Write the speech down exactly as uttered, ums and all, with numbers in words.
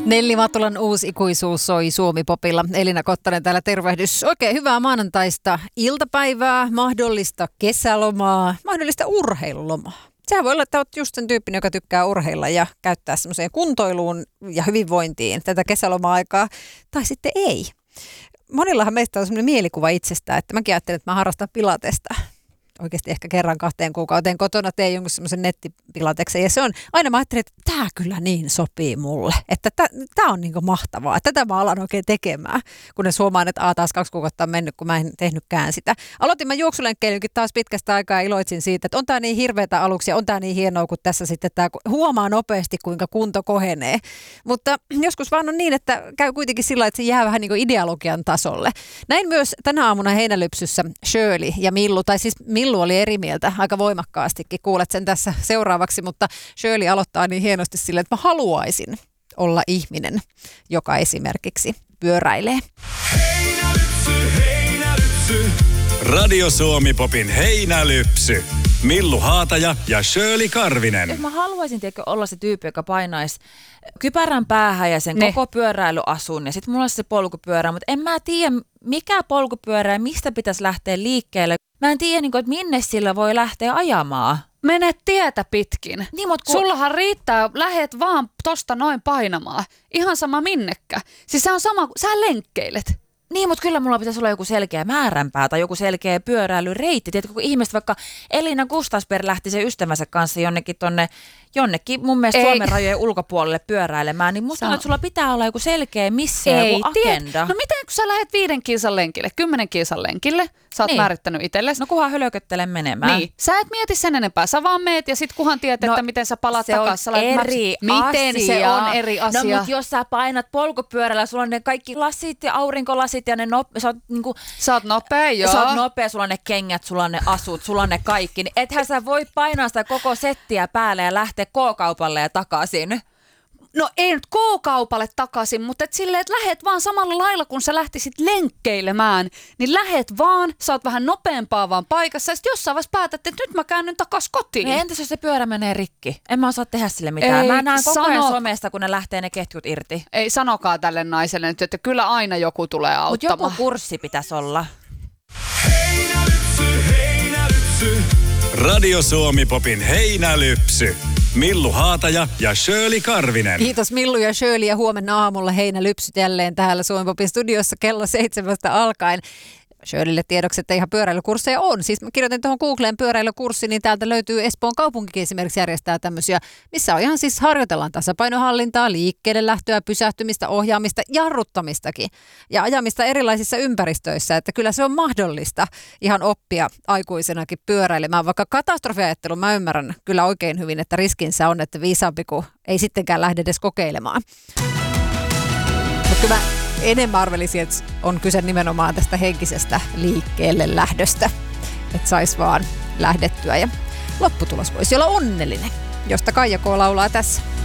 Nelli Matulan uusi ikuisuus soi Suomi-popilla. Elina Kottonen täällä, tervehdys. Oikein hyvää maanantaista iltapäivää, mahdollista kesälomaa, mahdollista urheilulomaa. Sehän voi olla, että olet just sen tyyppinen, joka tykkää urheilla ja käyttää semmoiseen kuntoiluun ja hyvinvointiin tätä kesäloma-aikaa, tai sitten ei. Monillahan meistä on semmoinen mielikuva itsestään, että mäkin ajattelen, että mä harrastan pilatesta. Oikeasti ehkä kerran kahteen kuukauteen kotona teen jonkun semmoisen nettipilateksen. Ja se on, aina mä ajattelin, että tämä kyllä niin sopii mulle. Että tämä on niin kuin mahtavaa. Tätä mä alan oikein tekemään, kunnes huomaan, että a, taas kaksi kuukautta on mennyt, kun mä en tehnytkään sitä. Aloitin mä juoksulenkkeilyynkin taas pitkästä aikaa ja iloitsin siitä, että on tämä niin hirveätä aluksi ja on tämä niin hienoa, kun tässä sitten tämä huomaa nopeasti, kuinka kunto kohenee. Mutta joskus vaan on niin, että käy kuitenkin sillä, että se jää vähän niin kuin ideologian tasolle. Näin myös tänä aamuna Heinälypsyssä Shirley ja Millu, tai siis Millu Millu oli eri mieltä aika voimakkaastikin. Kuulet sen tässä seuraavaksi, mutta Shirley aloittaa niin hienosti sille, että mä haluaisin olla ihminen, joka esimerkiksi pyöräilee. Heinälypsy, heinälypsy. Radio Suomi-popin Heinälypsy. Millu Haataja ja Shirley Karvinen. Jos mä haluaisin tiedätkö, olla se tyyppi, joka painaisi kypärän päähän ja sen ne. koko pyöräilyasun ja sitten mulla olisi se polkupyörä, mutta en mä tiedä mikä polkupyörä ja mistä pitäisi lähteä liikkeelle. Mä en tiedä, että minne sillä voi lähteä ajamaan. Mene tietä pitkin. Niin, kun... Sullahan riittää, lähet vaan tosta noin painamaan. Ihan sama minnekä. Siis se on sama, sä lenkkeilet. Niin, mutta kyllä mulla pitäisi olla joku selkeä määränpää tai joku selkeä pyöräilyreitti. Tiedätkö, kun ihmiset vaikka Elina Gustasberg lähti sen ystävänsä kanssa jonnekin tonne, jonnekin mun mielestä Ei. Suomen rajojen ulkopuolelle pyöräilemään, niin musta Sä... tuntuu, että sulla pitää olla joku selkeä missä Ei, joku agenda. Tiedät. No miten kun sä lähdet viiden kilsan lenkille, kymmenen kilsan lenkille, sä oot niin. määrittänyt itsellesi. No kunhan hölköttele menemään. Niin, sä et mieti sen enempää, sä vaan meet ja sit kunhan tiedät, no, että miten sä palaat takaisin. eri Miten asia. se on eri asia? No mutta jos sä painat polkupyörällä, sulla on ne kaikki lasit ja aurinkolasit ja ne no, sä, oot, niinku, sä oot nopea, joo. Sä oot nopea, sulla on ne kengät, sulla on ne asut, sulla on ne kaikki. Niin ethän sä voi painaa sitä koko settiä päälle ja lähteä K-kaupalle ja takaisin. No ei nyt K-kaupalle takaisin, mutta et silleen, että lähet vaan samalla lailla, kun sä lähtisit lenkkeilemään, niin lähet vaan, sä oot vähän nopeampaa vaan paikassa, ja sit jossain vaiheessa päätät, että nyt mä käännyn takas kotiin. No entäs jos se pyörä menee rikki? En mä osaa tehdä sille mitään. Ei, mä näen koko ajan sano... somesta, kun ne lähtee ne ketjut irti. Ei sanokaa tälle naiselle nyt, että kyllä aina joku tulee auttamaan. Mutta joku kurssi pitäisi olla. Heinälypsy, heinälypsy. Radio Suomi-popin Heinälypsy. Millu Haataja ja Shirley Karvinen. Kiitos Millu ja Shirley ja huomenna aamulla Heinälypsyt jälleen täällä Suomi-popin studiossa kello seitsemästä alkaen. Shirleylle tiedoksi, että ihan pyöräilykursseja on. Siis mä kirjoitin tuohon Googleen pyöräilykurssi, niin täältä löytyy Espoon kaupunki esimerkiksi järjestää tämmöisiä, missä on ihan siis harjoitellaan tasapainohallintaa, liikkeelle lähtöä, pysähtymistä, ohjaamista, jarruttamistakin ja ajamista erilaisissa ympäristöissä, että kyllä se on mahdollista ihan oppia aikuisenakin pyöräilemään, vaikka katastrofiajattelu mä ymmärrän kyllä oikein hyvin, että riskinsä on, että viisaampi kuin ei sittenkään lähde edes kokeilemaan. Mutta kyllä enemmän arvelisin, että on kyse nimenomaan tästä henkisestä liikkeelle lähdöstä, että sais vaan lähdettyä ja lopputulos voisi olla onnellinen, josta Kaija K. laulaa tässä.